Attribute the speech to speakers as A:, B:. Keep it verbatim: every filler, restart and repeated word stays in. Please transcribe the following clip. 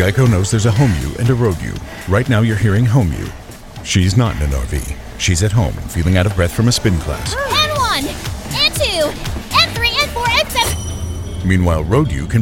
A: Geico knows there's a home you and a road you. Right now you're hearing home you. She's not in an R V. She's at home, feeling out of breath from a spin class.
B: And one, and two, and three, and four, and seven.
A: Meanwhile, road you can